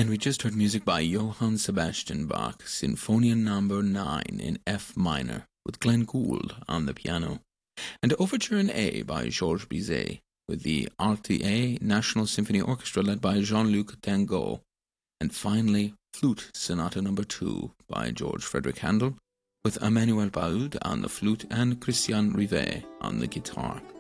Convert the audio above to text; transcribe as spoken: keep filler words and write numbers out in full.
And we just heard music by Johann Sebastian Bach, Sinfonia number nine in F minor, with Glenn Gould on the piano, and Overture in A by Georges Bizet, with the R T A National Symphony Orchestra led by Jean-Luc Dangeau, and finally Flute Sonata number two by George Frederick Handel, with Emmanuel Baud on the flute and Christian Rivet on the guitar.